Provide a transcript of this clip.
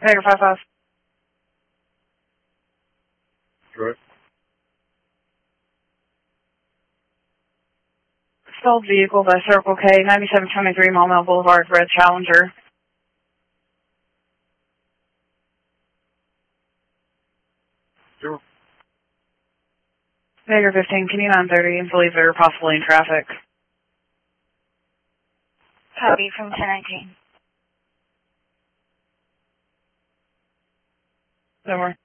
Tiger 5-5. Right. Stalled vehicle by Circle K, 9723 Maumelle Boulevard, Red Challenger. Sure. Tiger 15, can you 930 and believe they're possibly in traffic? Copy from 1019. Don't worry.